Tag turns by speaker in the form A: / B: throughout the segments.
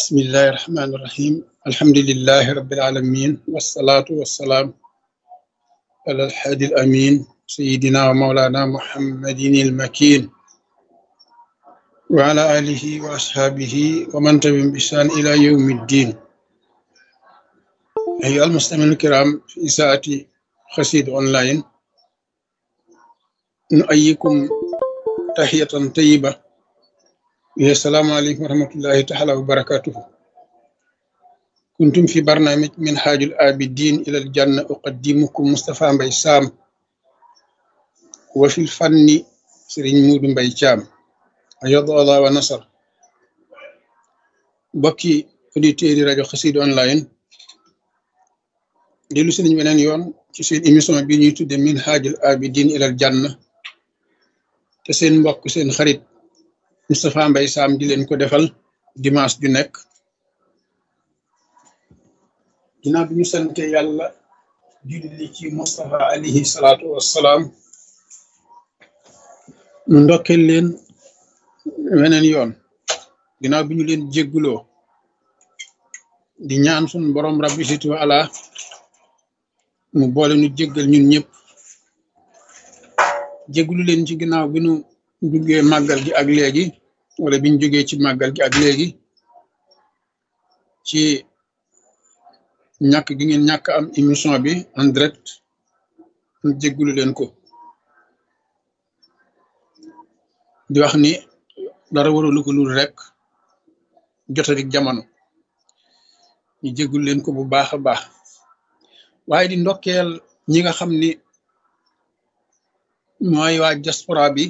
A: بسم الله الرحمن الرحيم الحمد لله رب العالمين والصلاة والسلام على الحادي الأمين سيدنا ومولانا محمد المكين وعلى آله وأصحابه ومن تبعهم بإحسان إلى يوم الدين. أيها المستمعون الكرام في ساعة قصيدة أونلاين نؤيكم تحية طيبة السلام عليكم ورحمة الله تعالى وبركاته. كنتم في برنامج منهاج العابدين إلى الجنة أقدمكم مصطفى مباي سام وفي الفن سيرين مود مباي شام أيض الله ونصر. بكي auditeurs rajo Xassida online dellu si nañu beneen yoon ci seen émission bi ñuy tudde minhajul abidin ilal janna te seen mbokk seen xarit Moustapha Mbaye Sam di leen ko defal dimanche ju nekk. ginnaaw bi ñu sante yàlla julli ci Moustapha alayhi salaatu wassalaam nu ndokkeel leen weneen yoon ginnaaw bi ñu leen jégguloo di ñaan sun borom rabbi situ ala mu boole nu jéggal ñun ñëpp jéggulu leen ci ginnaaw bi nu duggee màggal gi ak léegi wala biñ jógee ci màggal gi ak léegi ci ñàkk gi ngeen ñàkk am émission bi en direct nu jéggulu leen ko di wax ni dara waralu ko lul rek jotarik jamono ñu jéggul leen ko bu baax a baax waaye di ndokkeel ñi nga xam ni mooy waa diaspora bi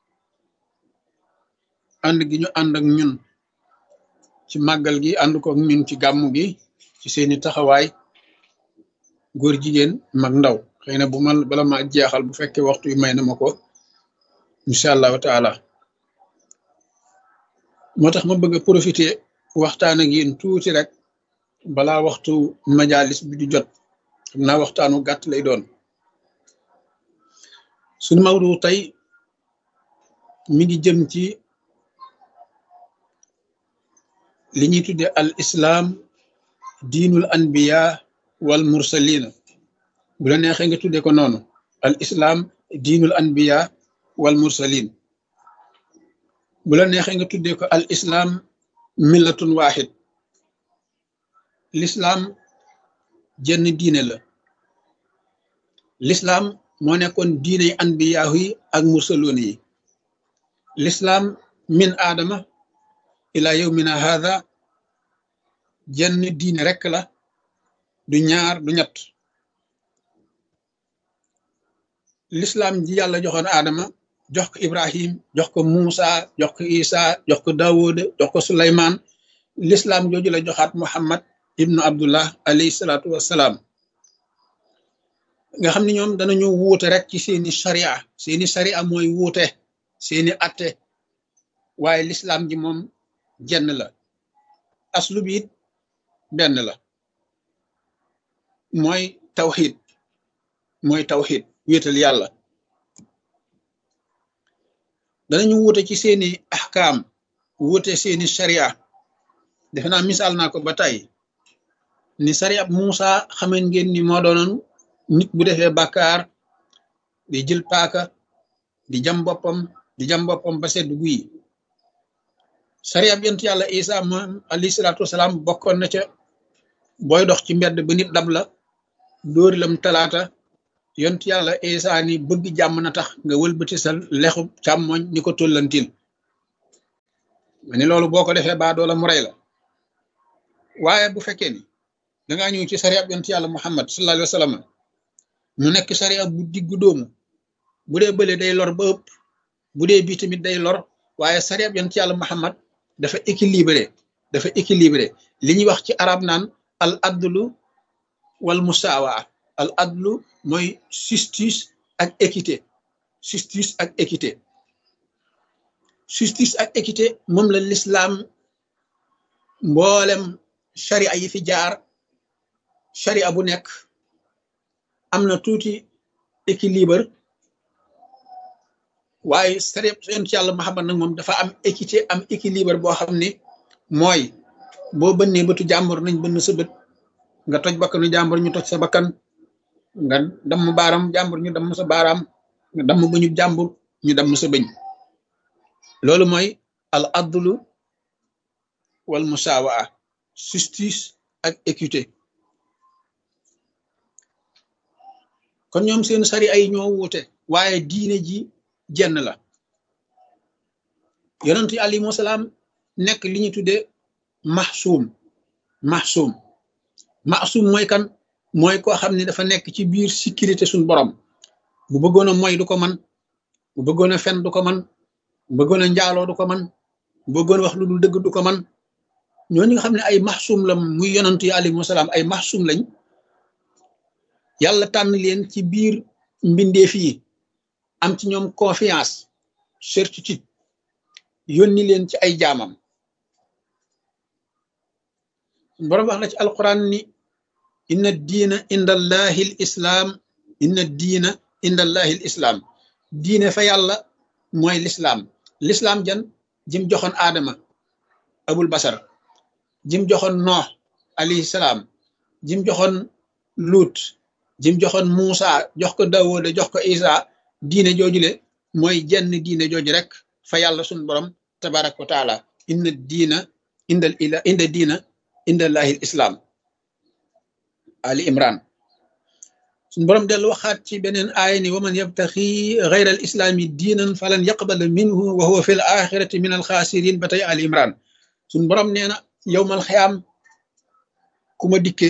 A: ànd gi ñu ànd ak ñun ci màggal gi ànd ko ak ñun ci gàmmu gi ci seeni taxawaay góor jigéen mag ndaw xëy na bu ma bala ma jeexal bu fekkee waxtu yi may na ma ko incha allahu taala moo tax ma bëgg a profiter waxtaan ak yéen tuuti rek balaa waxtu majalis bi di jot xam naa waxtaanu gàtt lay doon. sunu mawdu tey mi ngi jëm ci li ñuy tudde al islam diinul anbiya wal mursalina bu la neexee nga tudde ko noonu al islam diinul anbiya wal mursalin bu la neexee nga tudde ko al islam millatun wahid. l'islam jenn diine la. l'islam moo nekkoon diine anbiyaahu yi ak mursaloon yi. l'islam min aadama ila yawmina hadha jenn diine rekk la du ñaar du ñett. l'islam ji yàlla joxoon aadama jox ko ibrahim jox ko muusa jox ko isa jox ko daawuda jox ko suleymaan l'islam jooju la joxaat muhammad ibnu abdullah alayhi salaatu wassalaam nga xam ne ñoom danañu wuute rek ci seeni sharia mooy wuute seeni atte waaye l'islam ji moom jenn la. aslu bi it benn la mooy tawxid wéetal yàlla. danañu wuute ci seeni ahkaam wuute seeni sharia defe naa misaal naa ko ba tey ni sariab Muusa xameen ngeen ni moo doonoon nit bu defee bàkkaar di jël paaka di jam boppam ba sedd guy. sariab yonent yàlla Isa moom alayhi salaatu wasalaam bokkoon na ca booy dox ci mbedd ba nit dab la dóori lam talaata yonent yàlla Isa ni bëgg jàmm na tax nga wëlbati sa lexu càmmoñ ni ko tollantil ma ni loolu boo ko defee baa doola mu rey la. waaye bu fekkee ni dangaa ñëw ci sariya yonent yàlla muhammad sallallahu alayhi wa sallam mu nekk sariya bu diggu doomu bu dee bële day lor ba ëpp bu dee bii tamit day lor waaye sariya yonent yàlla muhammad dafa équilibré li ñuy wax ci arab naan al adlu wal musaawa. al adlu mooy justice ak équité moom la l'islam mboolem sharia yi fi jaar sharia bu nekk am na tuuti équilibre waaye sharia yonent yàlla Muhammad nag moom dafa am équité am équilibre boo xam ni mooy boo bënnee bëtu jàmbur nañ bënn sa bët, nga toj bakkanu jàmbur ñu toj sa bakkan, nga damm baaram jàmbur ñu damm sa baaraam, nga damm bëñu jàmbur ñu damm sa bëñ. loolu mooy al adlu wal musawaa, justice ak équité. kon ñoom seen sari ay ñoo wuute, waaye diine ji jenn la. yonent yi alayhimu salaam nekk li ñu tuddee maxsuum. maxsuum mooy kan? mooy koo xam ne dafa nekk ci biir sécurité suñ borom. bu bëggoon a moy du ko man, bu bëggoon a fen du ko man, bu bëggoon a njaaloo du ko man, bu bëggoon wax lu dul dëgg du ko man. ñooñu nga xam ne ay maxsuum la, muy yonent yi alayhimu salaam ay maxsuum lañ. yàlla tànn leen ci biir mbindeef yi, am ci ñoom confiance, certitude, yónni leen ci ay jaamam. borom wax na ci alquran ni inna diina inda allahi l islaam, inna diina inda allahi l islaam. diine fa yàlla mooy lislaam. lislaam jan jim joxoon aadama abul basar, jim joxoon noox alayhi salaam, jim joxoon luut, jim joxoon Muusa, jox ko Daawuda, jox ko Isa. diine joojule mooy jenn diine jooju rek fa yàlla sun borom tabaraka wa taala. inna diina inda diina inda allahi islam. ali imran. sun borom dellu waxaat ci beneen aaya ni waman yabtaxi gayra al islaami diinan falan yaqbala minhu wa huwa fi l axirati min al xaasirin. ba tey ali imran. sun borom nee na yowmal xiyaam ku ma dikke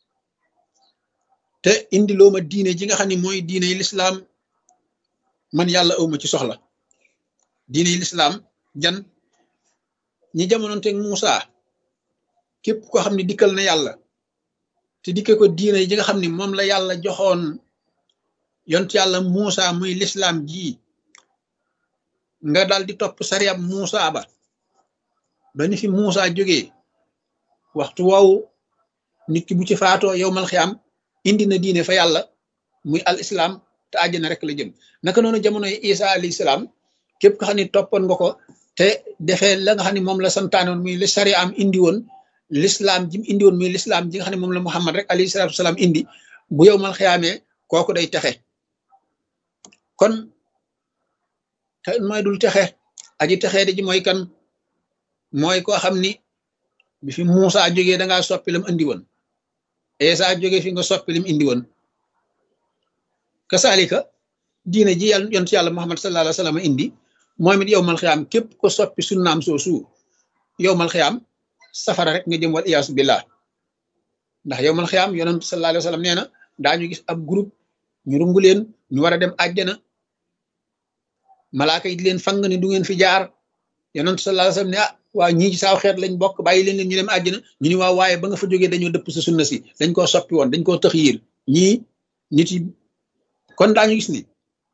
A: te indi loo ma diine ji nga xam ne mooy diine yi lislaam, man yàlla awma ci soxla. diine yi lislaam jan ñi jamonoonteeg Muusa, képp koo xam ne dikkal na yàlla te dikke ko diine ji nga xam ne moom la yàlla joxoon yont yàlla Muusa muy lislaam ji, nga daal di topp sariyab Muusa ba ni fi Muusa jógee, waxtu woowu nit ki bu ci faatoo yowmal xiyaam indi na diine fa yàlla muy al islam, te àjjana rek la jëm. naka noonu jamonoy Isa alayhi salaam, képp ko xam ne toppoon nga ko te defee la nga xam ne moom la santaanoon muy li sari am indi woon, l'islam ji mu indi woon muy l'islam ji nga xam ne moom la Muhammad rek alayhi salaatu wasalaam indi, bu yowmal xiyaamee kooku day texe. kon te mooy dul texe, aji texee di ji mooy kan? mooy koo xam ni bi fi Muusa jógee da ngaa soppi lam indi woon, Isa jógee fi nga soppi lim indi woon. kasaalika diine ji yàlla yonent yàlla Muhammad sallallahu alayhi wa sallam indi, moom it yowmal xiyaam képp ko soppi sunnaam soosu, yowmal xiyaam safara rek nga jëm, wal iyaasu billah. ndax yowmal xiyaam yonent sallallahu alayhi wa sallam nee na daañu gis ab groupe ñu rungu leen, ñu war a dem àjjana, malaaka yi di leen fang ni du ngeen fi jaar. yonent sallallahu alayhi wa sallam ne waa ñii ci saaw xeet lañ bokk, bàyyi leen ñu dem àjjana. ñu ni waaw, waaye ba nga fa jógee dañoo dëpp sa sunna si, dañ koo soppi woon, dañ koo tëx yiir ñii nit yi. kon daañu gis ni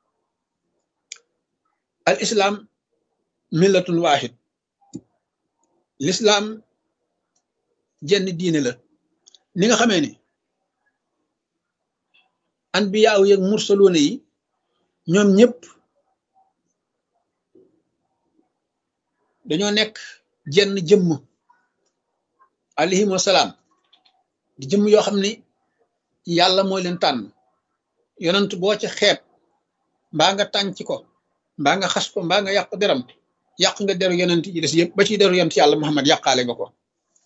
A: al islam millatun waahid, l'islam jenn diine la. ni nga xamee ni anbiyaaw yeeg mursaloona yi ñoom ñëpp dañoo nekk jenn jëmm alayhim wasalaam, di jëmm yoo xam ni yàlla mooy leen tànn. yonent boo ci xeeb mbaa nga tànc ko, mbaa nga xas ko, mbaa nga yàq deram, yàq nga deru yonent yi des yëpp. ba ci deru yonent yàlla Muhammad yàqaale nga ko,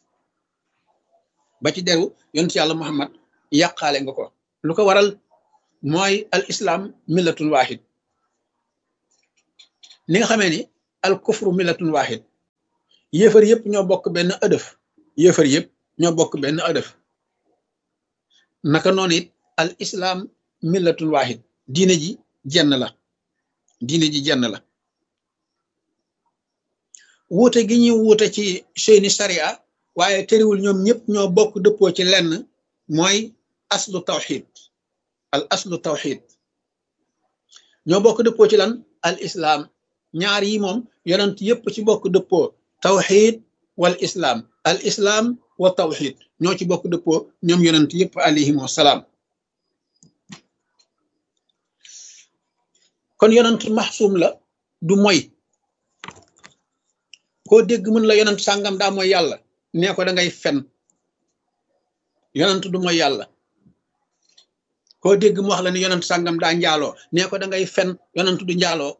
A: ba ci deru yonent yàlla Muhammad yàqaale nga ko. lu ko waral mooy al islam millatun waahid. ni nga xamee ni al kufru millatun waahid, yéefar yëpp ñoo bokk benn ëdëf, yéefar yëpp ñoo bokk benn ëdëf. naka noonu it al islam millatun waahid, diine ji jenn la, diine ji jenn la. wuute gi ñuy wuute ci seeni sariya, waaye terewul ñoom ñëpp ñoo bokk dëppoo ci lenn, mooy aslu tawxid. al aslu tawxid ñoo bokk dëppoo ci lan? al islam. ñaar yi moom yonent yëpp ci bokk dëppoo, tawxid wal islam, al islam wa tawxid ñoo ci bokk dëppoo ñoom yonent yëpp alayhim wasalaam. kon yonent maxsuum la, du moy. koo dégg mën la yonent sàngam daa mooy yàlla, nee ko da ngay fen yonent du mooy yàlla koo dégg mu wax la ni yonent sàngam daa njaaloo nee ko da ngay fen yonent du njaaloo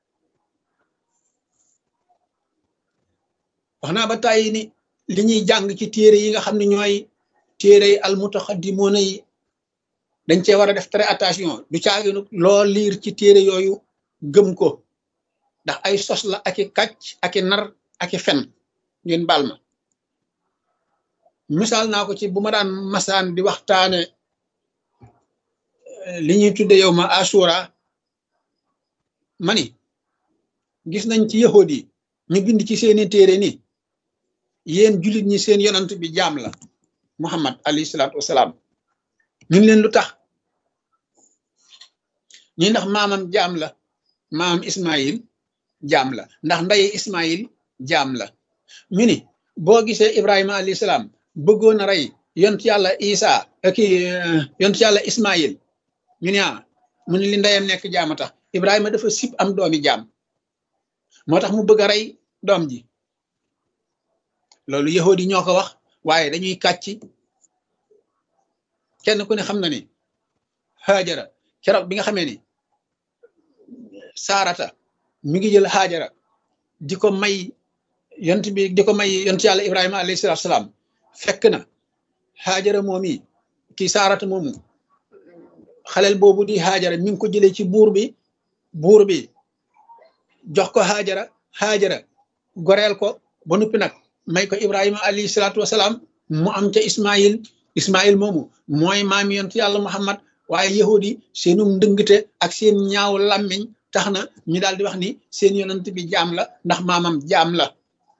A: wax naa ba tàyyi ni li ñuy jàng ci téere yi nga xam ne ñooy téere yi almutaxaddimoona yi dañ cee war a def très attention du caaginu loo liir ci téere yooyu gëm ko ndax ay sos la aki kàcc aki nar aki fen ngeen baal ma misaal naa ko ci bu ma daan masaan di waxtaane li ñuy tudde yow ma asura mani gis nañ ci yahud yi ñu bind ci seeni téere ni yéen jullit ñi seen yonant bi jaam la muhammad alayhi salaatu wasalaam ñun leen lu tax ñi ndax maamam jaam la maamam ismail jaam la ndax ndaye ismail jaam la ñu ni boo gisee ibrahima alayhi salaam bëggoon a rey yont yàlla isa ki yont yàlla ismail ñu ne mu ne li ndeyam nekk jaama tax ibrahima dafa sib am doomi jaam moo tax mu bëgg a rey doom ji loolu yahudi ñoo ko wax waaye dañuy kàcc kenn ku ne xam na ni Haajara keroog bi nga xamee ni Saarata mi ngi jël Haajara di ko may yont bi di ko may yont yàlla Ibrahima alayhi salaatu salaam fekk na Haajara moom yi kii Saarata moomu xaleel boobu di Haajara mi ngi ko jëlee ci buur bi jox ko Haajara goreel ko ba noppi nag may ko Ibrahima alayhi salaatu wasalaam mu am ca Ismail moomu mooy maami yont yàlla Muhammad waaye yahudi seenu ndëngte ak seen ñaaw làmmiñ tax na ñu daal di wax ni seen yonent bi jaam la ndax maamam jaam la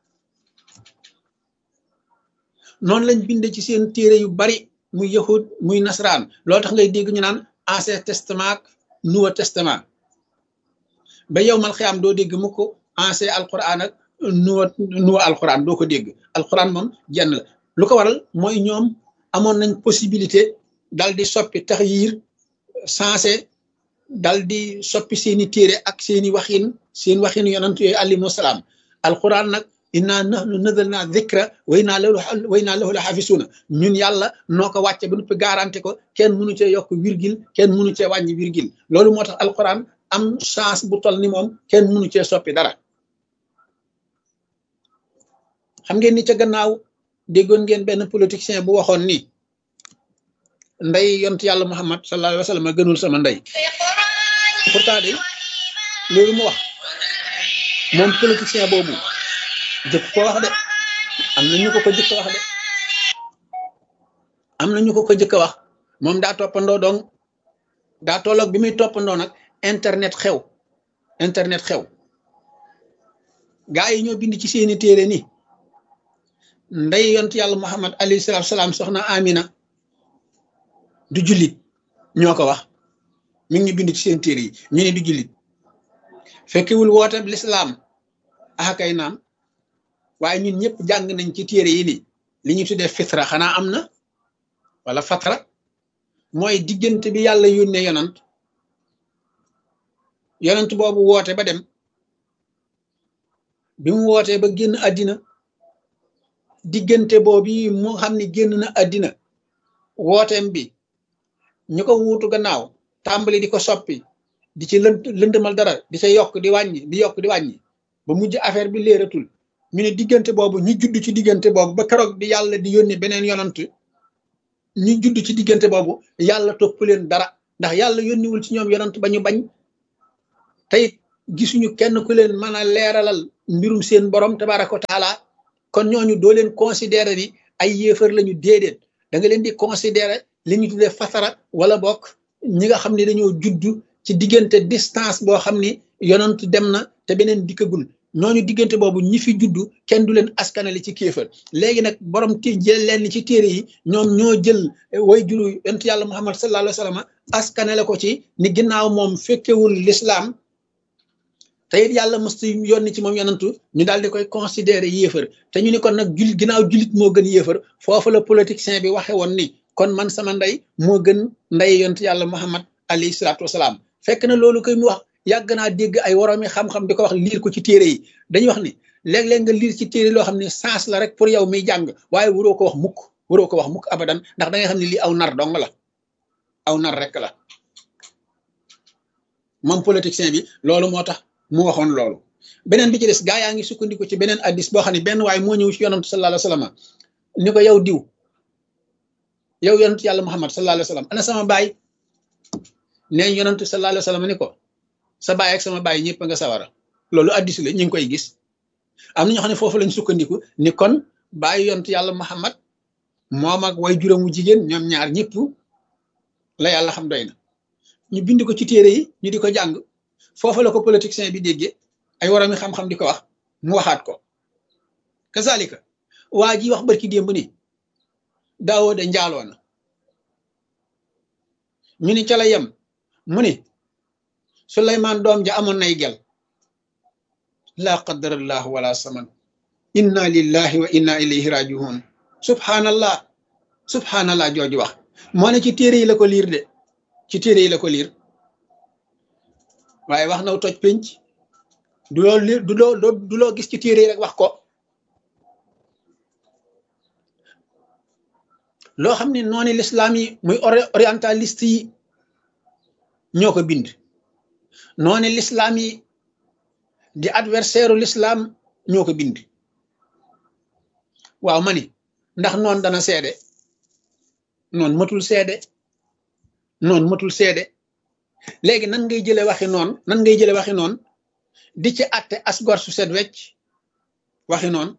A: noonu lañ binde ci seen téere yu bari muy yahud muy nasraan loolu tax ngay dégg ñu naan ancien testament ak nouveau testament ba yow mal xiyaam doo dégg mu ko ancien alquran ak nouveau alquran doo ko dégg alquran moom jenn la lu ko waral mooy ñoom amoon nañ possibilité dal di soppi taxyiir sensé dal di soppi seeni téere ak seeni seen waxin yonent yooyu alayhimu salaam alquran nag inna nahnu nazalna dhikra wa inna lahu la xaafisuuna ñun yàlla noo ko wàcce ba noppi garanté ko kenn mënu cee yokk virgule kenn mënu cee wàññi virgule loolu moo tax alquran am chance bu tol ni moom kenn mënu cee soppi dara xam ngeen ni ca gannaaw déggoon ngeen benn politicien bu waxoon ni ndey yont yàlla Muhammad sallallahu alayhi wa sallam gënul sama ndey pourtant de loolu mu wax moom politicien boobu jëkk ko wax de am na ñu ko jëkk wax de am na ñu ko jëkk wax moom daa toppandoo donc daa tolloog bi muy toppandoo nag internet xew gaa yi ñoo bind ci seeni téere ni ndey yont yàlla Muhammad alayhi salaatu salaam soxna Amina du jullit ñoo ko wax mi ngi bind ci seen téere yi ñu ne du jullit fekkewul woote lislaam kay naam waaye ñun ñëpp jàng nañ ci téere yi ni li ñu tuddee fitra xanaa am na wala fatra mooy diggante bi yàlla yónnee yonant boobu woote ba dem bi mu wootee ba génn àddina diggante boobu mu xam ne génn na àddina wooteem bi ñu ko wuutu gannaaw tàmbali di ko soppi di ci lëndëmal dara di ca yokk di wàññi ba mujj affaire bi léeratul ñu ne diggante boobu ñu judd ci diggante boobu ba keroog di yàlla di yónni beneen yonant ñu judd ci diggante boobu yàlla topp leen dara ndax yàlla yónniwul ci ñoom yonant ba ñu bañ tey gisuñu kenn ku leen mën a leeralal mbirum seen borom tabaraka wa taala kon ñooñu doo leen considéré ni ay yéefar lañu déedéet da nga leen di considéré li ñu tuddee fasara wala bokk ñi nga xam ne dañoo judd ci diggante distance boo xam ni yonant dem na te beneen dikkagul ñooñu diggante boobu ñi fi juddu kenn du leen askanale ci kéefër léegi nag borom jël leen ci téere yi ñoom ñoo jël way juru yonent yàlla Muhammad sallallahu alayhi wa sallam askanale ko ci ni ginnaaw moom fekkewul l'islam te it yàlla mës yónni ci moom yonantu ñu daal di koy considérer yéefër te ñu ni kon nag ginnaaw julit moo gën yéefër foofu la politicien bi waxe woon ni kon man sama ndey moo gën ndey yonent yàlla Muhammad alayhi salaatu wasalaam fekk na loolu koy mu wax yàgg naa dégg ay woroomi xam-xam di ko wax liir ko ci téere yi dañuy wax ni léeg-léeg nga liir ci téere loo xam ne sens la rek pour yow miy jàng waaye waroo ko wax mukk abadan ndax da nga xam ne lii aw nar dong la aw nar rek la moom politicien bi loolu moo tax mu waxoon loolu. beneen bi ci des gaa yaa ngi sukkandiku ci beneen addis boo xam ne benn waaye moo ñëw ci yonantu sallallahu alayhi wasallam ni ko yow diw yow yonantu yàlla Muhammad sallallahu alayhi wasallam ana sama baay nee yonantu sallallahu alayhi wasallam ni ko sa baay ak sama baay ñëpp nga sawara loolu addis la ñu ngi koy gis am na ñoo xam ne foofu lañ sukkandiku ni kon bàyyi yonantu yàlla Muhammad moom ak way juróomu jigéen ñoom ñaar ñëpp la yàlla xam doy na ñu bind ko ci téere yi ñu di ko jàng foofu la ko politicien bi déggee ay waroom yi xam-xam di ko wax mu waxaat ko kazalika waa ji wax barki démb ni Daawuda njaaloo na ñu ni ca la yem mu ni Suleymaan doom ja amoon nay gel laa qadarallahu wala saman inna lillahi wa inna ilayhi rajiun subhanallah jooju wax moo ne ci téere yi la ko liir de ci téere yi la ko liir waaye wax naw toj pénc du loo gis ci téere yi rek wax ko loo xam ne noonu l'islam yi muy orientaliste yi ñoo ko bind noonu l'islam yi di adversaire u l'islam ñoo ko bind waaw ma ni ndax noonu dana seede noonu matul seede léegi nan ngay jële waxi noonu di ci àtte asgor su set wecc waxi noonu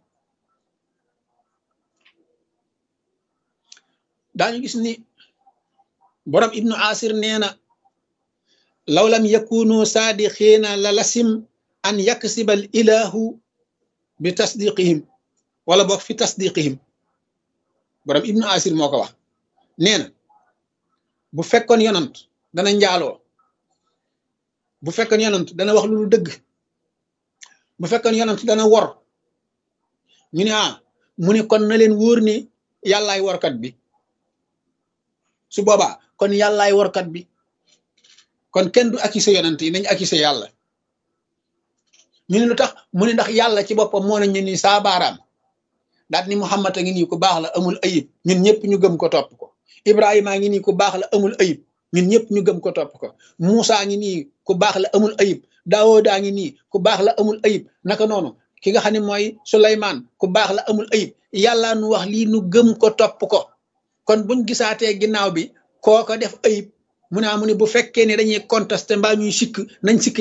A: daañu gis ni borom ibnu asir nee na law lam yakunu saadiqiina la lasim an yaksibal ilahu bi tasdiqihim wala boog fi tasdiqihim borom ibnu asir moo ko wax nee na bu fekkoon yonant dana njaaloo bu fekkoon yonant dana wax lu dëgg bu fekkoon yonant dana wor ñu ne mu ne kon na leen wóor ni yàllaay workat bi su boobaa kon yàllaay workat bi kon kenn du accusé yonant yi nañ accusé yàlla ñu ne lu tax mu ne ndax yàlla ci boppam moo nañ ñu ni saa baaraam daat ni Muhammad a ngi nii ku baax la amul ayib ñun ñëpp ñu gëm ko topp ko Ibrahima ngi nii ku baax la amul ayib ñun ñëpp ñu gëm ko topp ko Muusa ngi nii ku baax la amul ayib Daawuda ngi nii ku baax la amul ayib naka noonu ki nga xam ne mooy Suleymaan ku baax la amul ayib yàlla nu wax lii nu gëm ko topp ko kon buñ gisaatee ginnaaw bi kooko def ayib mu ne bu fekkee ne dañuy contesté mbaa ñuy sikk nañ sikk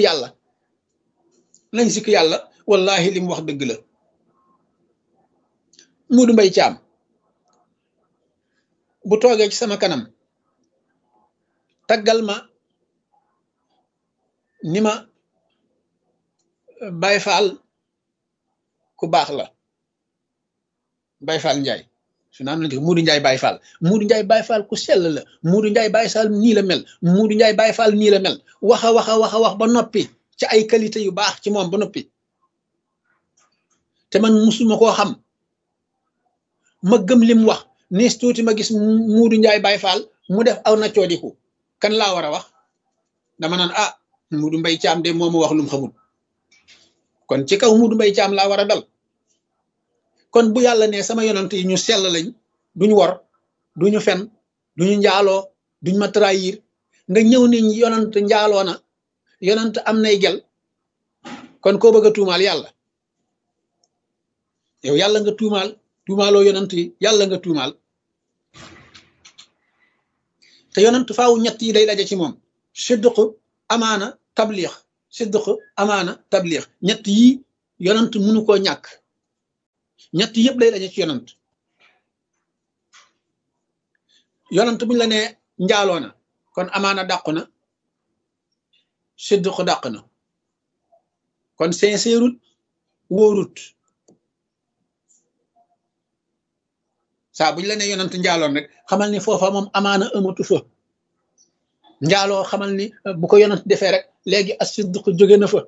A: yàlla wallahi li mu wax dëgg la Muudu Mbay Caam bu toogee ci sama kanam taggal ma ni ma Baay Faal ku baax la Baay Faal Njaay su naan la Muudu Njaay Baay Faal Muudu Njaay Baay Faal ku sell la Muudu Njaay Baay Faal nii la mel Muudu Njaay Baay Faal nii la mel wax ba noppi ci ay qualité yu baax ci moom ba noppi te man musuma koo xam ma gëm lim wax nees tuuti ma gis Muudu Njaay Baay Faal mu def aw na coodiku kan laa war a wax dama naan Muudu Mbay Caam de moo ma wax lu mu xamul kon ci kaw Muudu Mbay Caam laa war a dal kon bu yàlla ne sama yonant yi ñu sell lañ duñu wor duñu fen duñu njaaloo duñ ma trahir nga ñëw ni yonant njaaloo na yonant am nay gel kon koo bëgg a tuumaal yàlla yow yàlla nga tuumaaloo yonant yi yàlla nga tuumaal te yonant faaw ñett yi day daje ci moom sidq amaana tabliix ñett yi yonant mënu koo ñàkk ñett yëpp day daje ci yonant buñ la ne njaaloo na kon amaana dàqu na sidq dàq na kon sincèrut wóorut saa buñ la ne yonant njaaloon rek xamal ni foofa moom amaana amatu fa njaaloo xamal ni bu ko yonant defee rek léegi as-sidq jóge na fa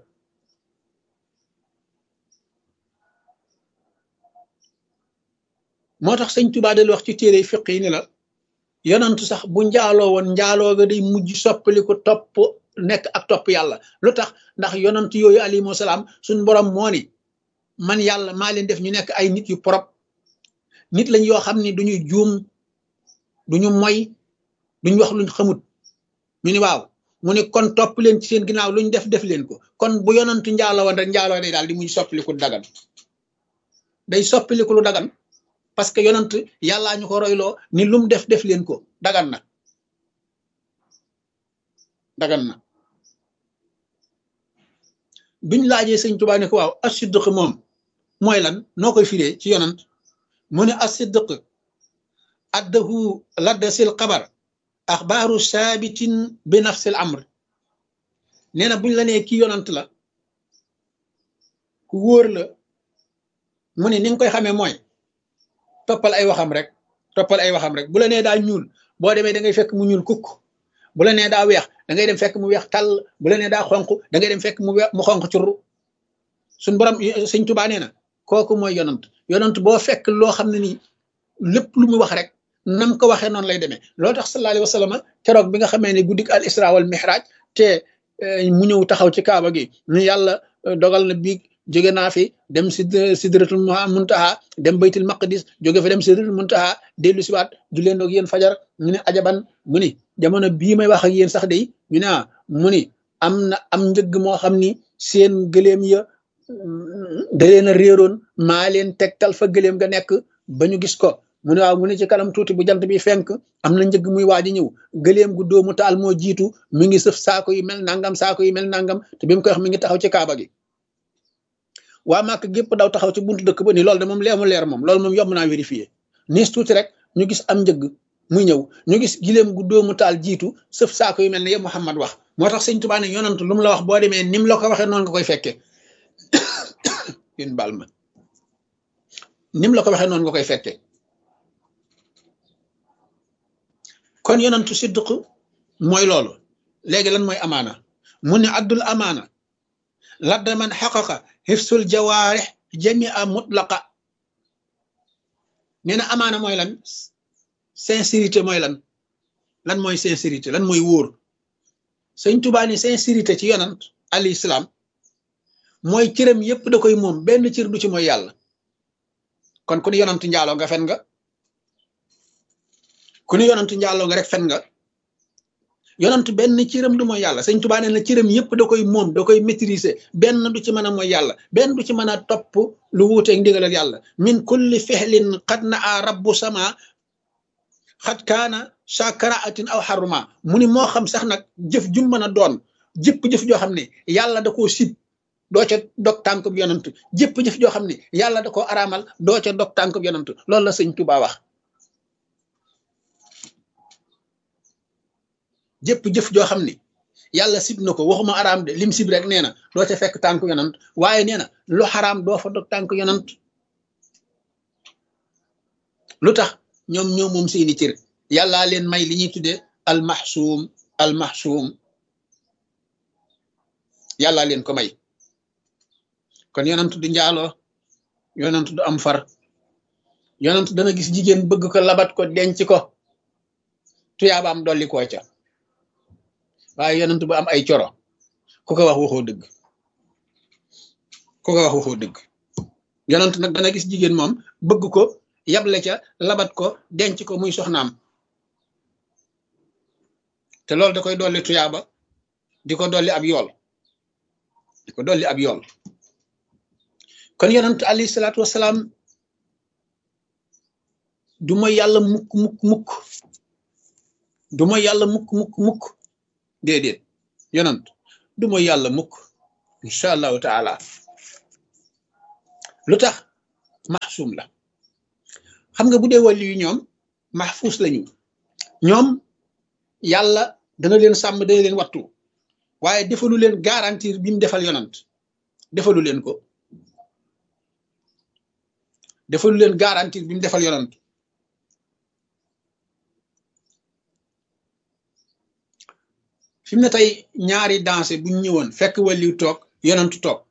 A: moo tax sëñ Tuubaa del wax ci téere fiq yi ni la yonantu sax bu njaaloo woon njaaloo ga day mujj soppali ko topp nekk ak topp yàlla lu tax ndax yonant yooyu alayhimu salaam suñ borom moo ni man yàlla maa leen def ñu nekk ay nit yu propre nit lañ yoo xam ni duñu juum duñu moy duñu wax luñ xamut ñu ni waaw mu ne kon topp leen ci seen ginnaaw luñ def leen ko kon bu yonantu njaaloo woon rek njaaloo day daal di muy soppiliku dagan day soppiliku lu dagan parce que yonant yàllaa ñu ko royloo ni lum def leen ko dagan na biñ laajee sëñ Tuubaa ne ko waaw as-sidq moom mooy lan noo koy firee ci yonant mu ne as-sidq addahu laddasil xabar axbaaru saabitin bi nafsil amr nee na buñ la nee kii yonant la ku wóor la mu ne ni nga koy xamee mooy toppal ay waxam rek bu la nee daa ñuul boo demee da ngay fekk mu ñuul kukk bu la nee daa weex da ngay dem fekk mu weex tàll bu la nee daa xonq da ngay dem fekk mu xonq curru suñ borom sëñ Tuubaa nee na kooku mooy yonant boo fekk loo xam ne nii lépp lu mu wax rek nam ko waxee noonu lay demee loolu tax sallallahu alayhi wa sallam keroog bi nga xamee ne guddik al isra wal mihraj te mu ñëw taxaw ci kaaba gi ñu yàlla dogal na biig jóge naa fi dem sidratul muntaha dem baytul maqdis jóge fa dem sidratul muntaha dellu siwaat du leen doog yéen fajar ñu ne ajaban mu ni jamono bii may wax ak yéen sax day ñu ne mu ni am njëgg moo xam ni seen gëléem ya da leen a réeroon maa leen tegtal fa gëléem ga nekk ba ñu gis ko mu ne waaw mu ne ci kanam tuuti bu jant bi fenk am na njëgg muy waaj a ñëw gëléem gu doomu taal moo jiitu mi ngi sëf saako yi mel nangam saako yi mel nangam te bi mu koy wax mi ngi taxaw ci kaaba gi waa Màkk gépp daw taxaw ci buntu dëkk ba ni loolu de moom leemu leer moom loolu moom yomb naa vérifier niis tuuti rek ñu gis am njëgg muy ñëw ñu gis giléem gu doomu taal jiitu sëf saako yu mel ne yëpp Muhammad wax moo tax sëñ Tuubaa ne yonant lu mu la wax boo demee nim la ko waxee noonu nga koy fekkee yéen baal ma nim la ko waxee noonu nga koy fekkee kon yonantu siddiq mooy loolu léegi lan mooy amaana mu ne addul amaana ladda man xaqaqa xifsul jawaarix jamia mutlaqa nee na amaana mooy lan sincérité mooy lan mooy sincérité lan mooy wóor sëñ Tuubaa ni sincérité ci yonant alayhi salaam mooy cëram yépp da koy moom benn cër du ci mooy yàlla kon ku ne yonant njaaloo nga fen nga ku ne yonant njaaloo nga rek fen nga yonant benn cëram du mooy yàlla sëñ Tuubaa nee na cëram yépp da koy moom da koy maîtriser benn du ci mën a mooy yàlla benn du ci mën a topp lu wuuteeg ndigalal yàlla min kulli fexlin xad na a rabbu sama xat kaana sakaraatin aw xaruma mu ni moo xam sax nag jëf jum mën a doon jëpp jëf joo xam ne yàlla da koo sib doo ca dog tànkub yonant jëpp jëf joo xam ne yàlla da koo araamal doo ca dog tànkub yonant loolu la sëñ Tuubaa wax jëpp jëf joo xam ne yàlla sib na ko waxuma araam de lim sib rek nee na doo ca fekk tànk yonant waaye nee na lu xaraam doo fa dog tànk yonant lu tax ñoom ñoo moom seeni cër yàllaa leen may li ñuy tuddee almaxsuum yàllaa leen ko may kon yonant du njaaloo yonant du am far yonant dana gis jigéen bëgg ko labat ko denc ko tuyaabaam dolli koo ca waaye yonent bu am ay coro ku ko wax waxoo dëgg yonent nag dana gis jigéen moom bëgg ko yable ca labat ko denc ko muy soxnaam te loolu da koy dolli tuyaaba di ko dolli ab yool kon yonent alayhi salaatu wasalaam du mooy yàlla mukk du mooy yàlla mukk déedéet yonant du mooy yàlla mukk incha allahu taala lu tax maxsuum la xam nga bu dee wàlli yu ñoom maxfuus lañu ñoom yàlla dana leen sàmm dana leen wattu waaye defalu leen garantir bi mu defal yonant defalu leen ko defalu leen garantir bi mu defal yonant fi mu ne tey ñaari danse buñ ñëwoon fekk wàlliw toog yonantu toog